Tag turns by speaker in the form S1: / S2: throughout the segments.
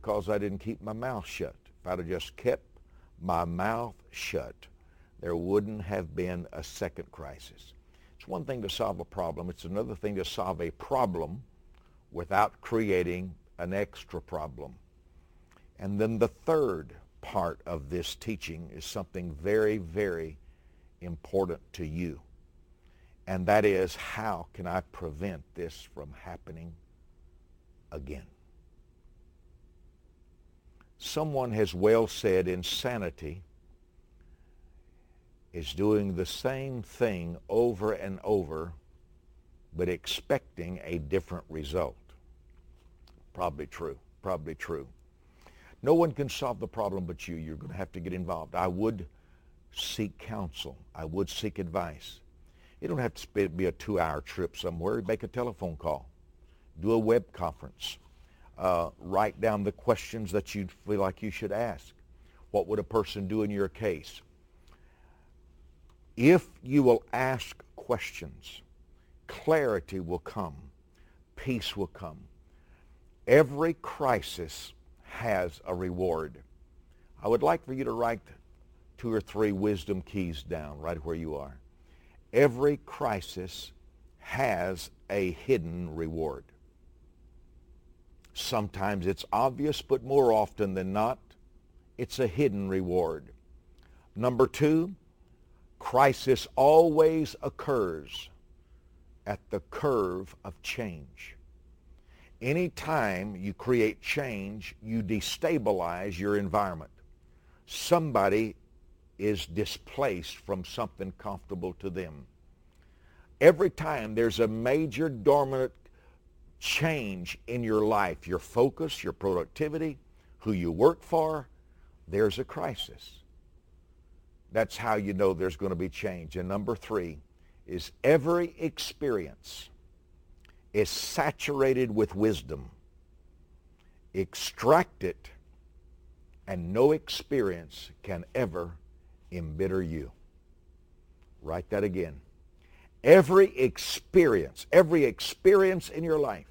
S1: because I didn't keep my mouth shut. If I'd have just kept my mouth shut, there wouldn't have been a second crisis. It's one thing to solve a problem. It's another thing to solve a problem without creating an extra problem. And then the third part of this teaching is something very, very important to you. And that is, how can I prevent this from happening again? Someone has well said, insanity is doing the same thing over and over, but expecting a different result. Probably true, probably true. No one can solve the problem but you. You're going to have to get involved. I would seek counsel. I would seek advice. You don't have to be a 2-hour trip somewhere. Make a telephone call. Do a web conference. Write down the questions that you feel like you should ask. What would a person do in your case? If you will ask questions, clarity will come. Peace will come. Every crisis has a reward. I would like for you to write 2 or 3 wisdom keys down right where you are. Every crisis has a hidden reward. Sometimes it's obvious, but more often than not, it's a hidden reward. Number 2, crisis always occurs at the curve of change. Anytime you create change, you destabilize your environment. Somebody is displaced from something comfortable to them. Every time there's a major dominant change in your life, your focus, your productivity, who you work for, there's a crisis. That's how you know there's going to be change. And number 3 is every experience is saturated with wisdom. Extract it, and no experience can ever embitter you. Write that again. Every experience in your life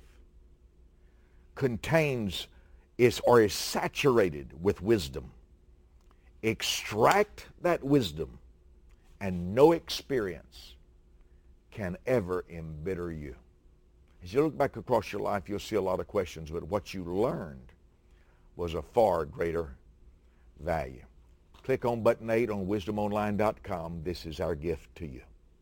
S1: contains is saturated with wisdom. Extract that wisdom, and no experience can ever embitter you. As you look back across your life, you'll see a lot of questions, but what you learned was of far greater value. Click on button 8 on wisdomonline.com. This is our gift to you.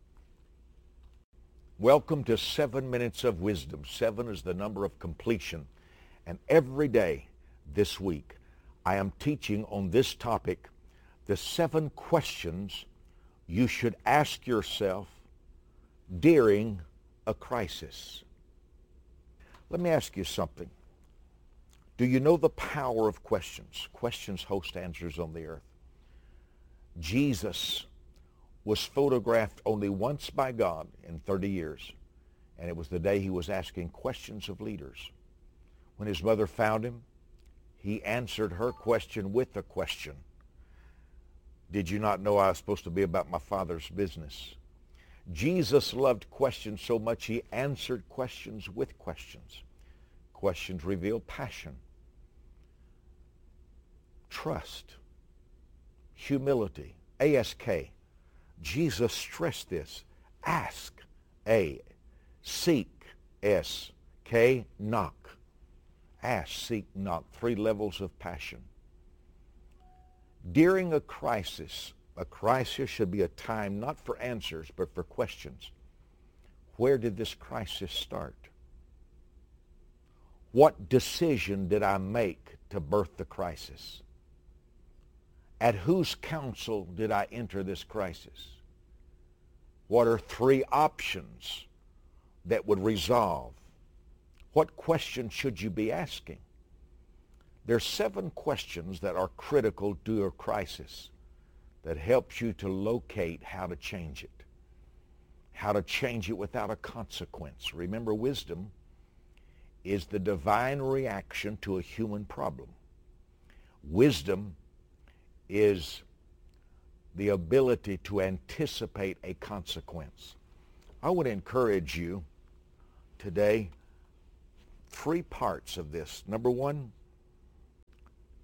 S1: Welcome to 7 Minutes of Wisdom. 7 is the number of completion. And every day this week, I am teaching on this topic, the 7 questions you should ask yourself during a crisis. Let me ask you something. Do you know the power of questions? Questions host answers on the earth. Jesus was photographed only once by God in 30 years, and it was the day he was asking questions of leaders. When his mother found him, he answered her question with a question. Did you not know I was supposed to be about my Father's business? Jesus loved questions so much he answered questions with questions. Questions reveal passion, trust, humility. ASK. Jesus stressed this. Ask. A. Seek. S. K. Knock. Ask, seek, knock. 3 levels of passion. During a crisis should be a time not for answers, but for questions. Where did this crisis start? What decision did I make to birth the crisis? At whose counsel did I enter this crisis? What are 3 options that would resolve? What questions should you be asking? There are 7 questions that are critical to a crisis that helps you to locate how to change it, how to change it without a consequence. Remember, wisdom is the divine reaction to a human problem. Wisdom is the ability to anticipate a consequence. I want to encourage you today, 3 parts of this. Number 1,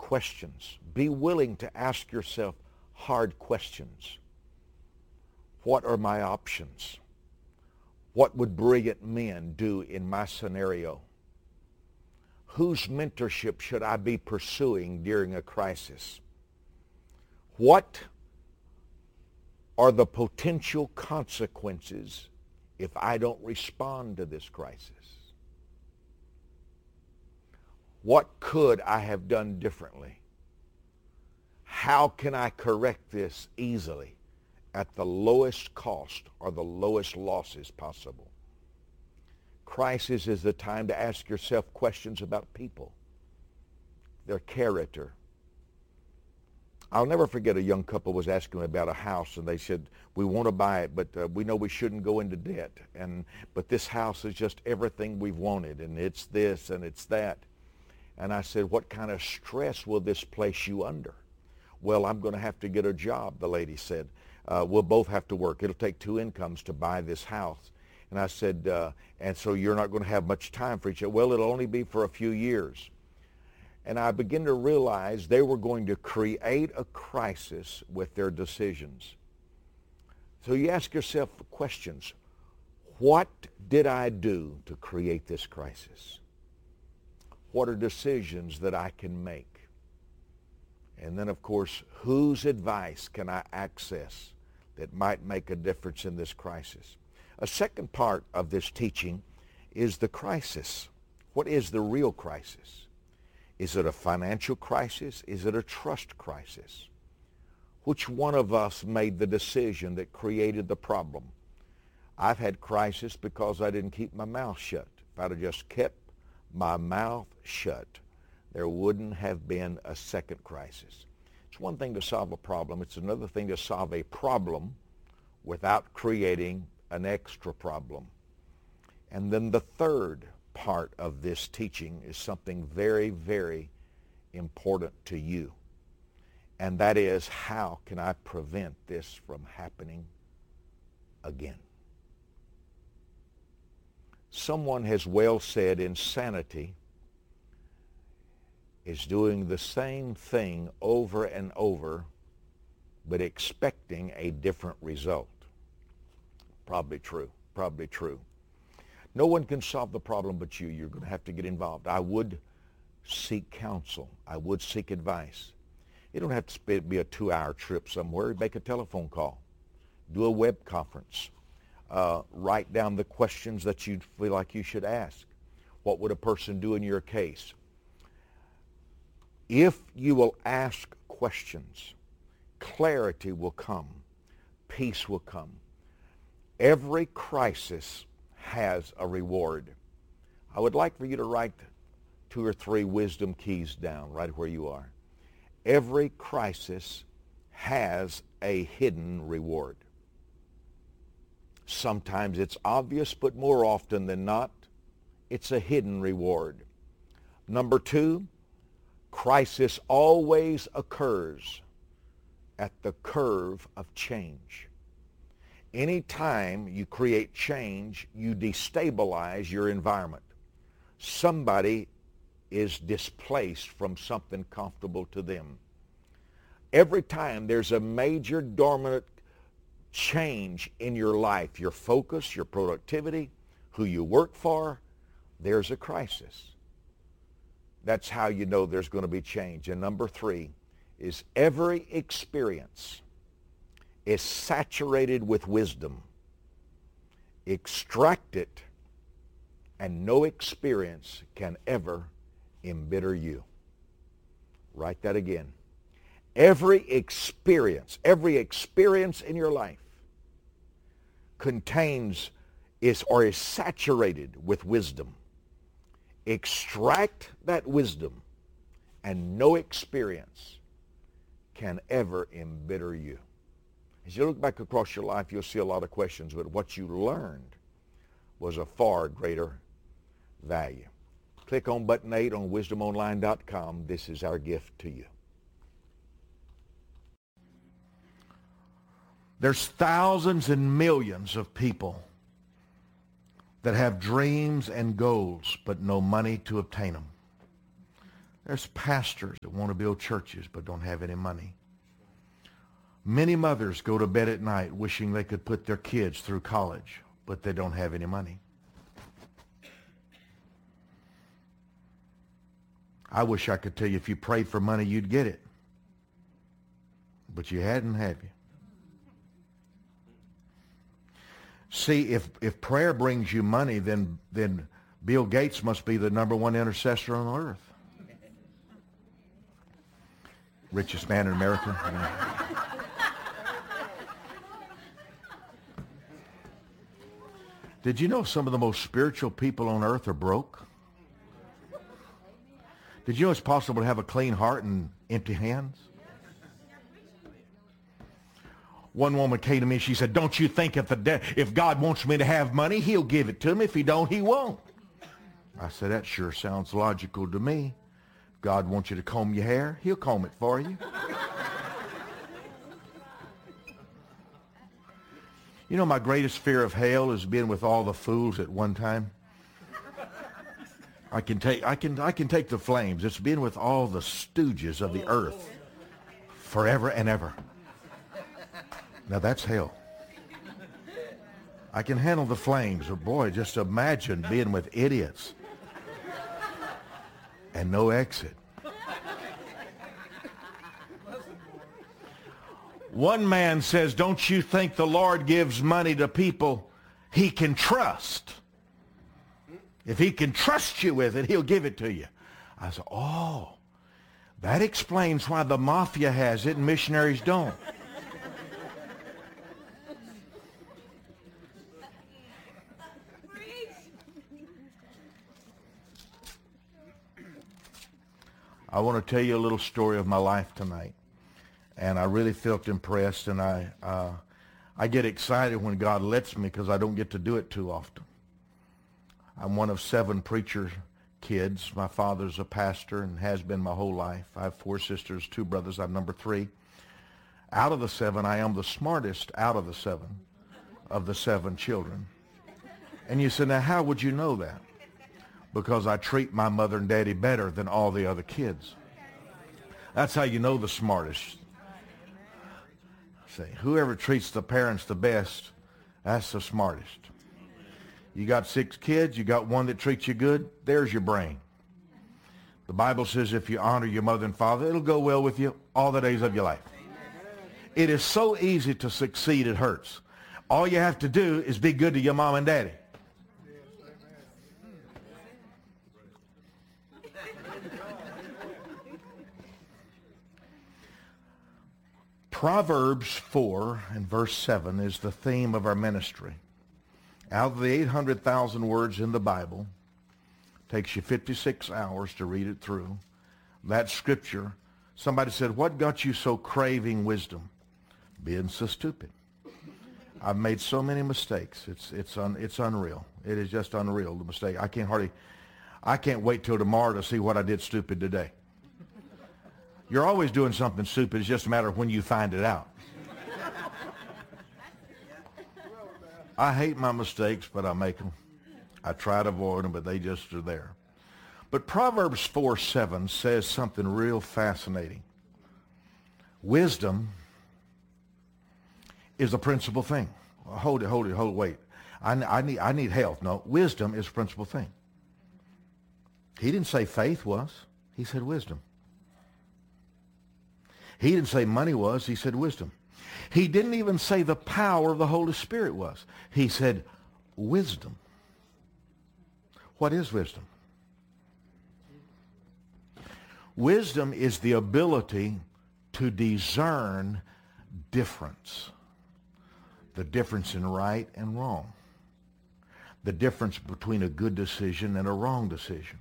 S1: questions. Be willing to ask yourself hard questions. What are my options? What would brilliant men do in my scenario? Whose mentorship should I be pursuing during a crisis? What are the potential consequences if I don't respond to this crisis? What could I have done differently? How can I correct this easily at the lowest cost or the lowest losses possible? Crisis is the time to ask yourself questions about people, their character. I'll never forget a young couple was asking me about a house, and they said, we want to buy it, but we know we shouldn't go into debt. But this house is just everything we've wanted, and it's this and it's that. And I said, what kind of stress will this place you under? Well, I'm going to have to get a job, the lady said. We'll both have to work. It'll take two incomes to buy this house. And I said, and so you're not going to have much time for each other. Well, it'll only be for a few years. And I began to realize they were going to create a crisis with their decisions. So you ask yourself questions. What did I do to create this crisis? What are decisions that I can make? And then, of course, whose advice can I access that might make a difference in this crisis? A second part of this teaching is the crisis. What is the real crisis? Is it a financial crisis? Is it a trust crisis? Which one of us made the decision that created the problem? I've had crisis because I didn't keep my mouth shut. If I'd have just kept my mouth shut, there wouldn't have been a second crisis. It's one thing to solve a problem. It's another thing to solve a problem without creating an extra problem. And then the third part of this teaching is something very, very important to you. And that is, how can I prevent this from happening again? Someone has well said, insanity is doing the same thing over and over, but expecting a different result. Probably true, probably true. No one can solve the problem but you. You're going to have to get involved. I would seek counsel. I would seek advice. You don't have to be a 2-hour trip somewhere. Make a telephone call. Do a web conference. Write down the questions that you feel like you should ask. What would a person do in your case? If you will ask questions, clarity will come. Peace will come. Every crisis has a reward. I would like for you to write 2 or 3 wisdom keys down right where you are. Every crisis has a hidden reward. Sometimes it's obvious, but more often than not, it's a hidden reward. Number 2, crisis always occurs at the curve of change. Anytime you create change, you destabilize your environment. Somebody is displaced from something comfortable to them. Every time there's a major dominant change in your life, your focus, your productivity, who you work for, there's a crisis. That's how you know there's going to be change. And number 3 is every experience is saturated with wisdom. Extract it, and no experience can ever embitter you. Write that again. Every experience in your life contains is saturated with wisdom. Extract that wisdom, and no experience can ever embitter you. As you look back across your life, you'll see a lot of questions, but what you learned was of far greater value. Click on button 8 on wisdomonline.com. This is our gift to you. There's thousands and millions of people that have dreams and goals, but no money to obtain them. There's pastors that want to build churches but don't have any money. Many mothers go to bed at night wishing they could put their kids through college, but they don't have any money. I wish I could tell you if you prayed for money, you'd get it. But you hadn't, have you? See, if prayer brings you money, then Bill Gates must be the number one intercessor on earth. Richest man in America. Did you know some of the most spiritual people on earth are broke? Did you know it's possible to have a clean heart and empty hands? One woman came to me, she said, don't you think if God wants me to have money, he'll give it to me. If he don't, he won't. I said, that sure sounds logical to me. If God wants you to comb your hair, he'll comb it for you. You know, my greatest fear of hell is being with all the fools at one time. I can take the flames. It's being with all the stooges of the earth forever and ever. Now that's hell. I can handle the flames. Oh boy, just imagine being with idiots and no exit. One man says, don't you think the Lord gives money to people he can trust? If he can trust you with it, he'll give it to you. I said, oh, that explains why the mafia has it and missionaries don't. I want to tell you a little story of my life tonight. And I really felt impressed, and I get excited when God lets me because I don't get to do it too often. I'm one of 7 preacher kids. My father's a pastor and has been my whole life. I have 4 sisters, 2 brothers. I'm number 3. Out of the 7, I am the smartest out of the 7 children. And you say, now how would you know that? Because I treat my mother and daddy better than all the other kids. That's how you know the smartest. See, whoever treats the parents the best, that's the smartest. You got 6 kids, you got 1 that treats you good, there's your brain. The Bible says if you honor your mother and father, it'll go well with you all the days of your life. It is so easy to succeed, it hurts. All you have to do is be good to your mom and daddy. Proverbs 4 and verse 7 is the theme of our ministry. Out of the 800,000 words in the Bible, takes you 56 hours to read it through. That scripture, somebody said, what got you so craving wisdom? Being so stupid. I've made so many mistakes. It's unreal. It is just unreal, the mistake. I can't wait till tomorrow to see what I did stupid today. You're always doing something stupid. It's just a matter of when you find it out. I hate my mistakes, but I make them. I try to avoid them, but they just are there. But Proverbs 4:7 says something real fascinating. Wisdom is the principal thing. Hold it, wait. I need health. No, wisdom is the principal thing. He didn't say faith was. He said wisdom. He didn't say money was. He said wisdom. He didn't even say the power of the Holy Spirit was. He said wisdom. What is wisdom? Wisdom is the ability to discern difference. The difference in right and wrong. The difference between a good decision and a wrong decision.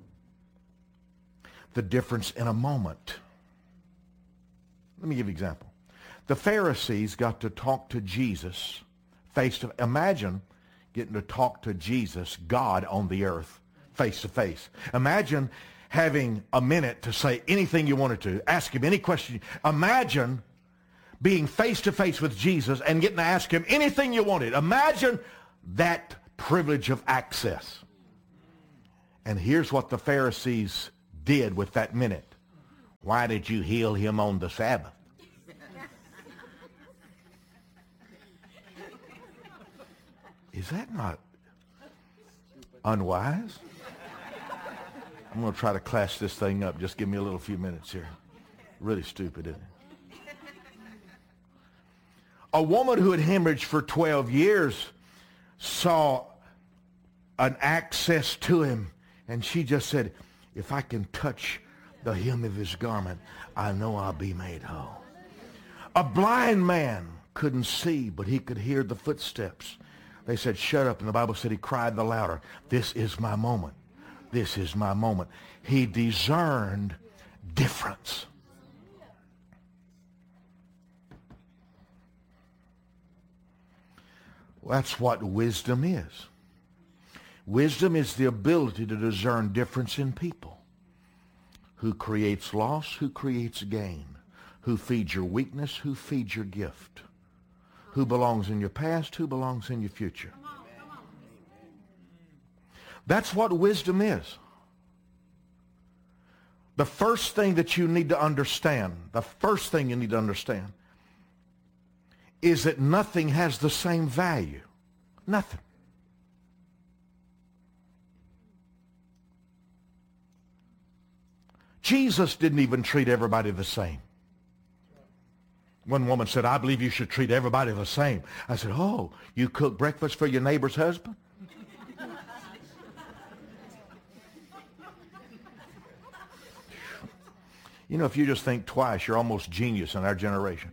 S1: The difference in a moment. Let me give you an example. The Pharisees got to talk to Jesus face to face. Imagine getting to talk to Jesus, God on the earth, face to face. Imagine having a minute to say anything you wanted to, ask him any question. Imagine being face to face with Jesus and getting to ask him anything you wanted. Imagine that privilege of access. And here's what the Pharisees
S2: did with that minute. Why did you heal him on the Sabbath? Is that not unwise? I'm going to try to class this thing up. Just give me a little few minutes here. Really stupid, isn't it? A woman who had hemorrhaged for 12 years saw an access to him, and she just said, if I can touch the hem of his garment, I know I'll be made whole. A blind man couldn't see, but he could hear the footsteps. They said, shut up, and the Bible said he cried the louder, this is my moment. This is my moment. He discerned difference. Well, that's what wisdom is. Wisdom is the ability to discern difference in people. Who creates loss, who creates gain. Who feeds your weakness, who feeds your gift. Who belongs in your past, who belongs in your future. That's what wisdom is. The first thing that you need to understand, is that nothing has the same value. Nothing. Jesus didn't even treat everybody the same. One woman said, I believe you should treat everybody the same. I said, oh, you cook breakfast for your neighbor's husband? You know, if you just think twice, you're almost genius in our generation.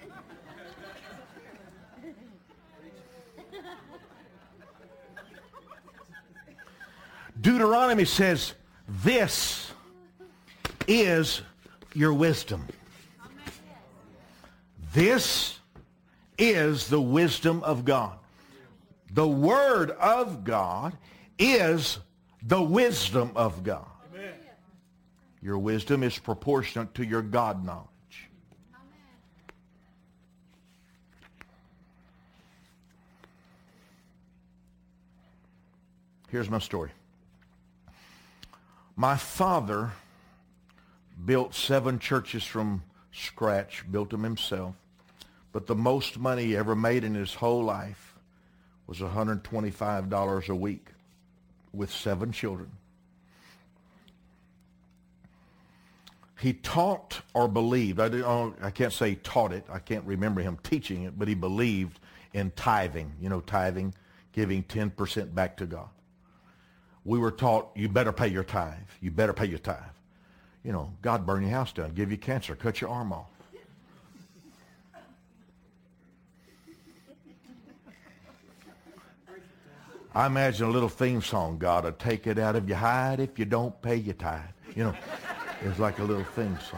S2: Deuteronomy says, this is your wisdom. This is the wisdom of God. The Word of God is the wisdom of God. Amen. Your wisdom is proportionate to your God knowledge. Here's my story. My father built 7 churches from scratch, built them himself. But the most money he ever made in his whole life was $125 a week with 7 children. He taught or believed, I can't say he taught it, I can't remember him teaching it, but he believed in tithing. You know, tithing, giving 10% back to God. We were taught, you better pay your tithe. You better pay your tithe. You know, God burn your house down, give you cancer, cut your arm off. I imagine a little theme song, God will take it out of your hide if you don't pay your tithe. You know, it's like a little theme song.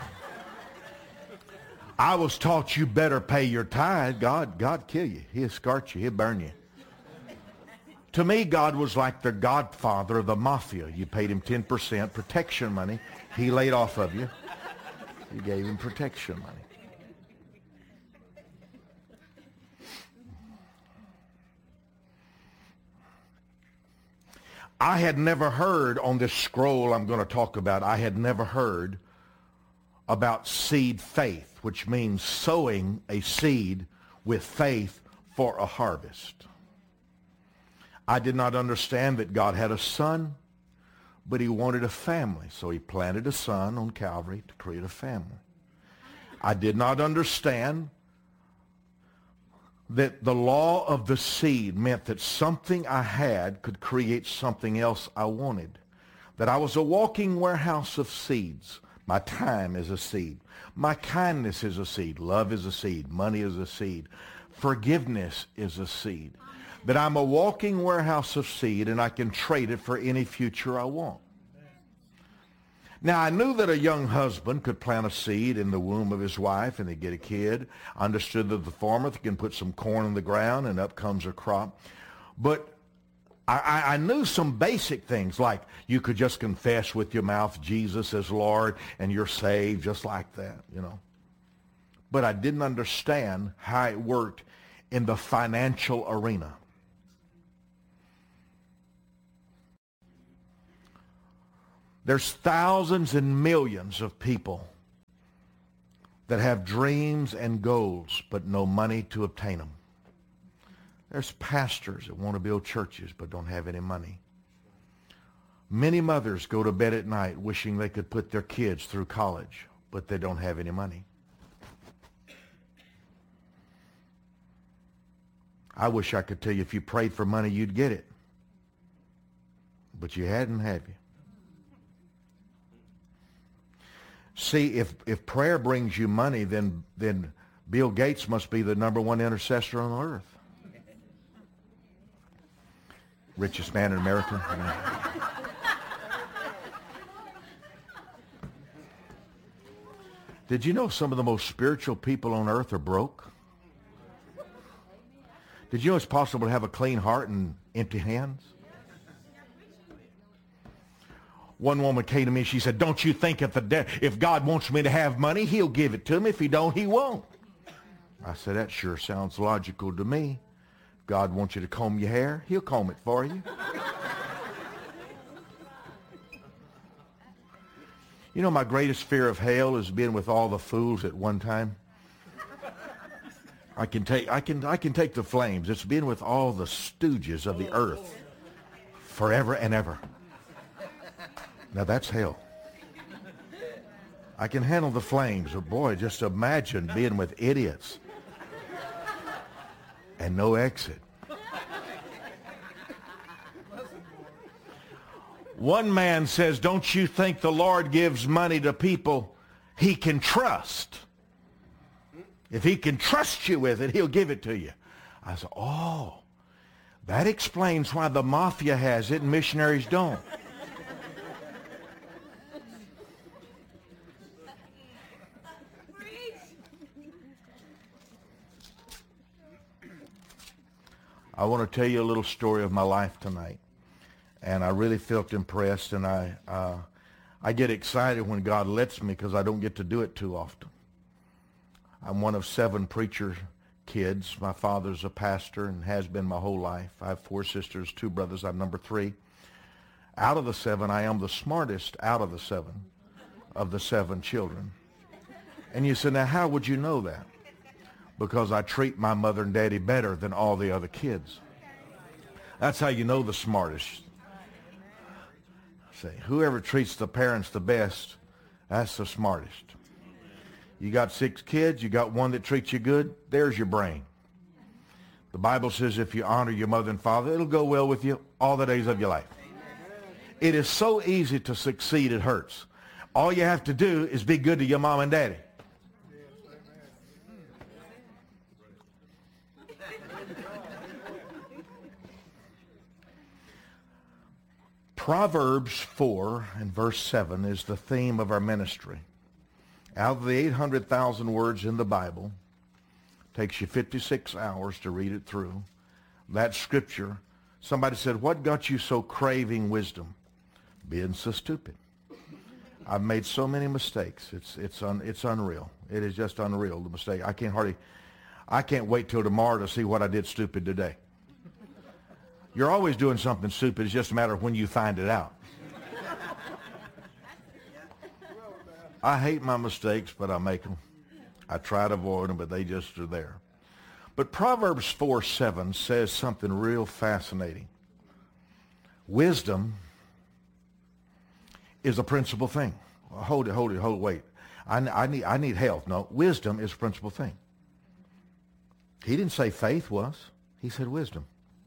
S2: I was taught you better pay your tithe. God kill you. He'll scorch you. He'll burn you. To me, God was like the godfather of the mafia. You paid him 10% protection money. He laid off of you. You gave him protection money. I had never heard on this scroll I'm going to talk about, I had never heard about seed faith, which means sowing a seed with faith for a harvest. I did not understand that God had a son, but he wanted a family. So he planted a son on Calvary to create a family. I did not understand that the law of the seed meant that something I had could create something else I wanted. That I was a walking warehouse of seeds. My time is a seed. My kindness is a seed. Love is a seed. Money is a seed. Forgiveness is a seed. That I'm a walking warehouse of seed and I can trade it for any future I want. Now, I knew that a young husband could plant a seed in the womb of his wife and they get a kid. I understood that the farmer can put some corn in the ground and up comes a crop. But I knew some basic things like you could just confess with your mouth Jesus as Lord and you're saved just like that, you know. But I didn't understand how it worked in the financial arena. There's thousands and millions of people that have dreams and goals but no money to obtain them. There's pastors that want to build churches but don't have any money. Many mothers go to bed at night wishing they could put their kids through college, but they don't have any money. I wish I could tell you if you prayed for money, you'd get it. But you hadn't, have you? See, if prayer brings you money, then Bill Gates must be the number one intercessor on earth. Richest man in America. Did you know some of the most spiritual people on earth are broke? Did you know it's possible to have a clean heart and empty hands? One woman came to me, she said, don't you think if God wants me to have money, he'll give it to me. If he don't, he won't. I said, that sure sounds logical to me. If God wants you to comb your hair, he'll comb it for you. You know, my greatest fear of hell is being with all the fools at one time. I can take the flames. It's being with all the stooges of the earth forever and ever. Now that's hell. I can handle the flames, but boy, just imagine being with idiots and no exit. One man says, don't you think the Lord gives money to people he can trust? If he can trust you with it, he'll give it to you. I said, oh, that explains why the mafia has it and missionaries don't. I want to tell you a little story of my life tonight. And I really felt impressed, and I get excited when God lets me because I don't get to do it too often. I'm one of 7 preacher kids. My father's a pastor and has been my whole life. I have 4 sisters, 2 brothers. I'm number 3. Out of the 7, I am the smartest out of the 7 children. And you say, now how would you know that? Because I treat my mother and daddy better than all the other kids. That's how you know the smartest. Say, whoever treats the parents the best, that's the smartest. You got 6 kids, you got 1 that treats you good, there's your brain. The Bible says if you honor your mother and father, it'll go well with you all the days of your life. It is so easy to succeed, it hurts. All you have to do is be good to your mom and daddy. Proverbs 4 and verse 7 is the theme of our ministry. Out of the 800,000 words in the Bible, takes you 56 hours to read it through. That scripture, somebody said, what got you so craving wisdom? Being so stupid. I've made so many mistakes. It's unreal. It is just unreal, the mistake. I can't wait till tomorrow to see what I did stupid today. You're always doing something stupid. It's just a matter of when you find it out. I hate my mistakes, but I make them. I try to avoid them, but they just are there. But Proverbs 4:7 says something real fascinating. Wisdom is a principal thing. Hold it, wait. I need health. No, wisdom is a principal thing. He didn't say faith was. He said wisdom.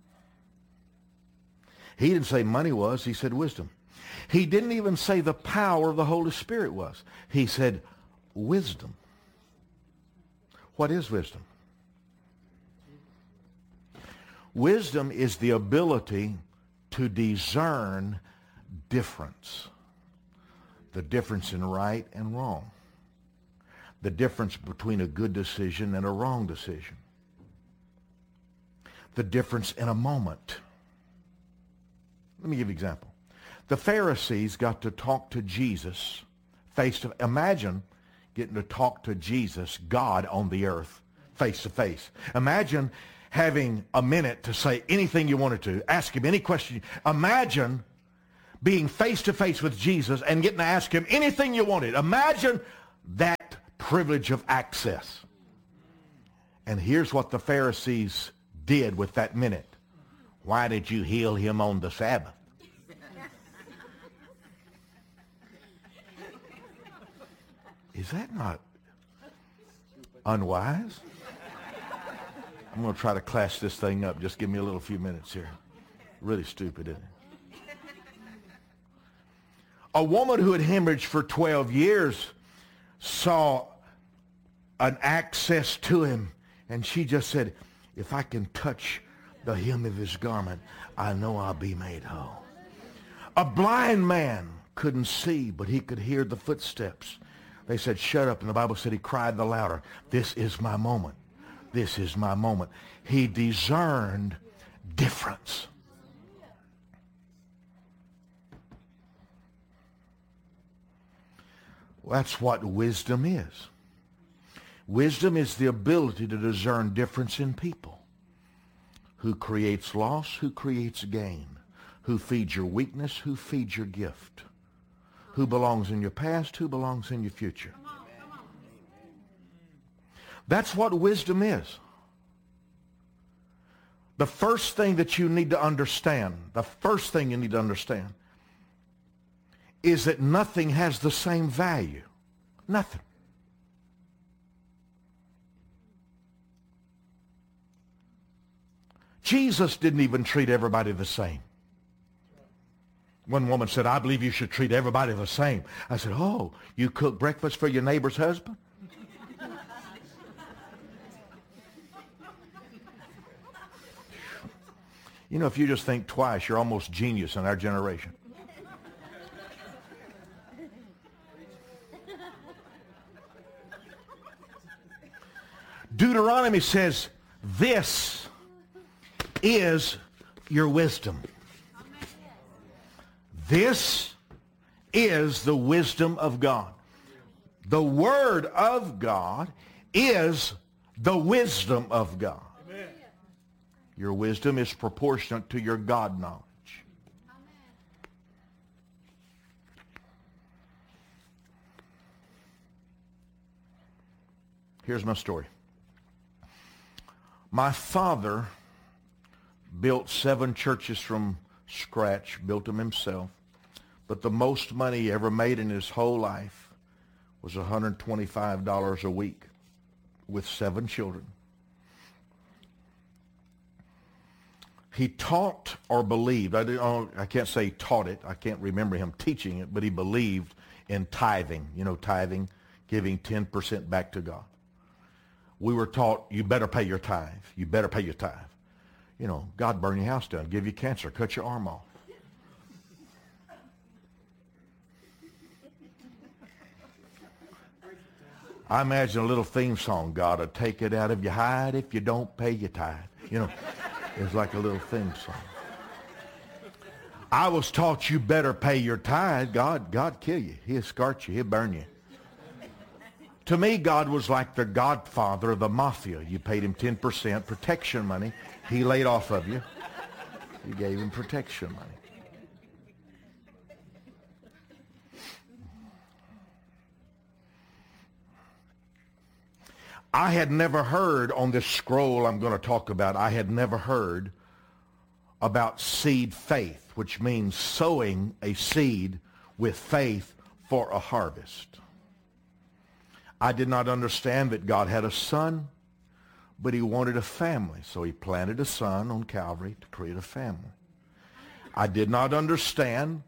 S2: He didn't say money was. He said wisdom. He didn't even say the power of the Holy Spirit was. He said wisdom. What is wisdom? Wisdom is the ability to discern difference. The difference in right and wrong. The difference between a good decision and a wrong decision. The difference in a moment. Let me give you an example. The Pharisees got to talk to Jesus face to face. Imagine getting to talk to Jesus, God on the earth, face to face. Imagine having a minute to say anything you wanted to, ask him any question. Imagine being face to face with Jesus and getting to ask him anything you wanted. Imagine that privilege of access. And here's what the Pharisees did with that minute. Why did you heal him on the Sabbath? Is that not unwise? I'm going to try to class this thing up. Just give me a little few minutes here. Really stupid, isn't it? A woman who had hemorrhaged for 12 years saw an access to him, and she just said, if I can touch the hem of his garment, I know I'll be made whole. A blind man couldn't see, but he could hear the footsteps. They said, shut up, and the Bible said he cried the louder, this is my moment. This is my moment. He discerned difference. Well, that's what wisdom is. Wisdom is the ability to discern difference in people. Who creates loss, who creates gain. Who feeds your weakness, who feeds your gift. Who belongs in your past, who belongs in your future. That's what wisdom is. The first thing that you need to understand, is that nothing has the same value. Nothing. Jesus didn't even treat everybody the same. One woman said, I believe you should treat everybody the same. I said, oh, you cook breakfast for your neighbor's husband? You know, if you just think twice, you're almost genius in our generation. Deuteronomy says, this is your wisdom. This is the wisdom of God. The Word of God is the wisdom of God. Amen. Your wisdom is proportionate to your God knowledge. Here's my story. My father built 7 churches from scratch, built them himself. But the most money he ever made in his whole life was $125 a week with 7 children. He taught or believed, I can't say he taught it, I can't remember him teaching it, but he believed in tithing. You know, tithing, giving 10% back to God. We were taught, you better pay your tithe. You better pay your tithe. You know, God burn your house down, give you cancer, cut your arm off. I imagine a little theme song, God will take it out of your hide if you don't pay your tithe. You know, it's like a little theme song. I was taught you better pay your tithe. God kill you. He'll scorch you. He'll burn you. To me, God was like the godfather of the mafia. You paid him 10% protection money. He laid off of you. You gave him protection money. I had never heard on this scroll I'm going to talk about, I had never heard about seed faith, which means sowing a seed with faith for a harvest. I did not understand that God had a son, but he wanted a family. So he planted a son on Calvary to create a family. I did not understand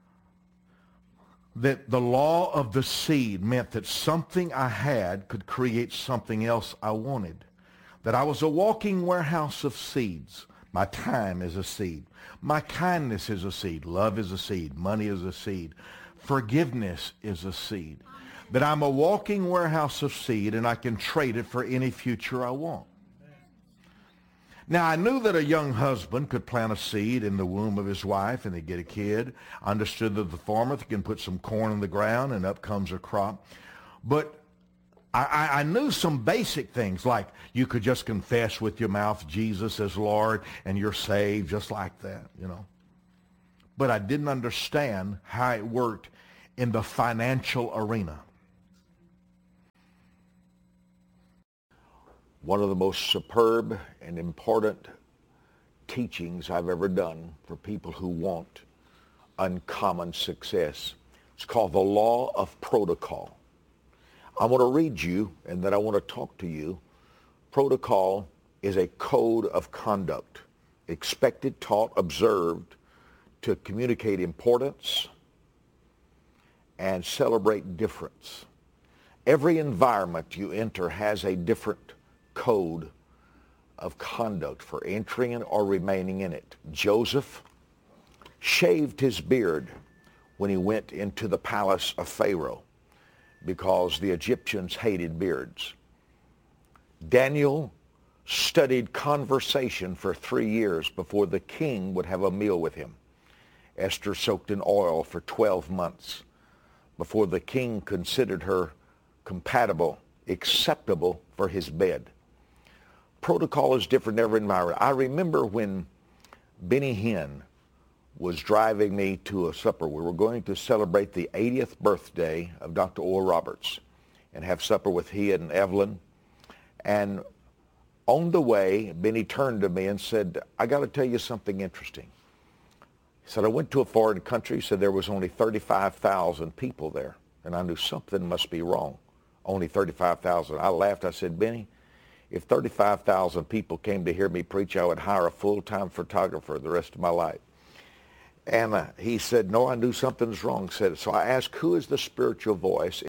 S2: that the law of the seed meant that something I had could create something else I wanted. That I was a walking warehouse of seeds. My time is a seed. My kindness is a seed. Love is a seed. Money is a seed. Forgiveness is a seed. That I'm a walking warehouse of seed and I can trade it for any future I want. Now, I knew that a young husband could plant a seed in the womb of his wife and they get a kid. I understood that the farmer can put some corn in the ground and up comes a crop. But I knew some basic things like you could just confess with your mouth Jesus as Lord and you're saved just like that, you know. but I didn't understand how it worked in the financial arena.
S1: One of the most superb and important teachings I've ever done for people who want uncommon success. It's called the law of protocol. I want to read you, and then I want to talk to you. Protocol is a code of conduct, expected, taught, observed, to communicate importance and celebrate difference. Every environment you enter has a different code of conduct for entering or remaining in it. Joseph shaved his beard when he went into the palace of Pharaoh because the Egyptians hated beards. Daniel studied conversation for 3 years before the king would have a meal with him. Esther soaked in oil for 12 months before the king considered her compatible, acceptable for his bed. Protocol is different in every environment. I remember when Benny Hinn was driving me to a supper. We were going to celebrate the 80th birthday of Dr. Oral Roberts and have supper with he and Evelyn. And on the way, Benny turned to me and said, I got to tell you something interesting. He said, I went to a foreign country. He said there was only 35,000 people there. And I knew something must be wrong. Only 35,000. I laughed. I said, Benny, if 35,000 people came to hear me preach, I would hire a full-time photographer the rest of my life. And he said, no, I knew something was wrong. Said, so I asked, who is the spiritual voice